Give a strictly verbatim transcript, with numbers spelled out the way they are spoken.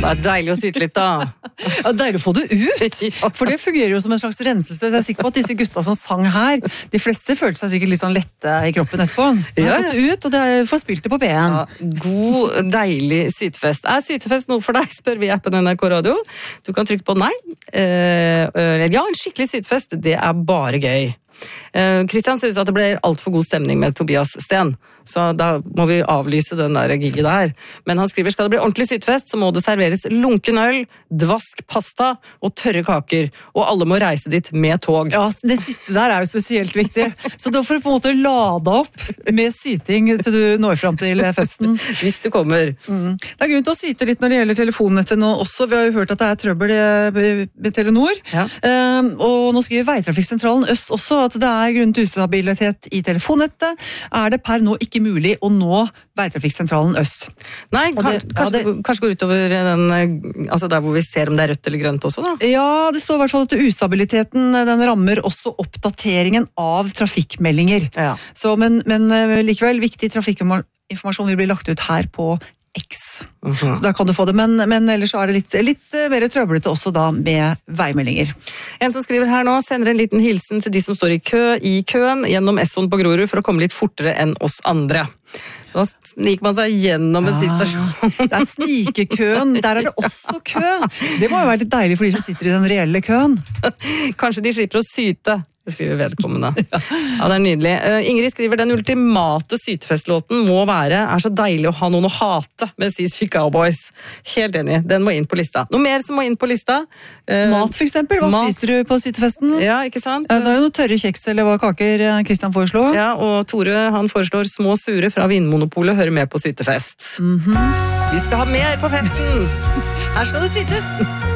det er deilig å syte litt da. Ja, deilig å få det ut, for det fungerer jo som en slags renselse. Jeg er sikker på at disse gutta som sang her, de fleste følte seg sikkert litt sånn lette i kroppen etterpå. De har fått ut, og det får spilt det på P en. Ja, god, deilig sytefest. Er sytefest noe for deg, spør vi i appen N R K Radio. Du kan trykke på nei. Eh, ja, en skikkelig sytefest, det er bare gøy. Kristian synes at det ble alt for god stemning med Tobias Sten, så da må vi avlyse den der giget der. Men han skriver, skal det bli ordentlig sytefest, så må det serveres lunken øl, dvask pasta og tørre kaker, og alle må reise dit med tog. Ja, det siste der er jo spesielt viktig. Så da får du på en måte lade opp med syting til du når frem til festen. Hvis du kommer. Mm. Det er grunn til å syte litt når det gjelder telefonnettet nå også. Vi har jo hørt at det er trøbbel med Telenor. Ja. Um, og nå skriver Veitrafikksentralen Øst også at det er grunn til ustabilitet i telefonnettet. Er det per nå ikke mulig å nå Veitrafikksentralen Øst? Nei, kan, det, kanskje, ja, det kanskje går utover den, altså der hvor vi ser om det er rødt eller grønt også da? Ja, det står i hvert fall at ustabiliteten den rammer også oppdateringen av trafikkmeldinger. Ja. Så, men, men likevel, viktig trafikkinformasjon vil bli lagt ut her på X. Uh-huh. Da kan du få det, men, men ellers er det litt, litt mer trøblete også da med veimeldinger. En som skriver her nå, sender en liten hilsen til de som står i kø i køen gjennom Esson på Grorud for å komme litt fortere enn oss andre. Så da sniker man seg gjennom en ja, stasjon. Det er snikekøen, der er det også kø. Det må jo være litt deilig for de som sitter i den reelle køen. Kanskje de slipper å syte. Det skriver vedkommende. Ja, det er nydelig. Uh, Ingrid skriver, den ultimate sytefestlåten må være er så deilig å ha noen å hate med C C Cowboys. Helt enig, den må inn på lista. Noe mer som må inn på lista? Uh, mat for eksempel, hva mat. Spiser du på sytefesten? Ja, ikke sant? Ja, det er jo noen tørre kjeks eller hva kaker Kristian foreslår. Ja, og Tore han foreslår små sure fra Vinmonopolet, hører med på sytefest. Mm-hmm. Vi skal ha mer på festen! Her skal det sytes!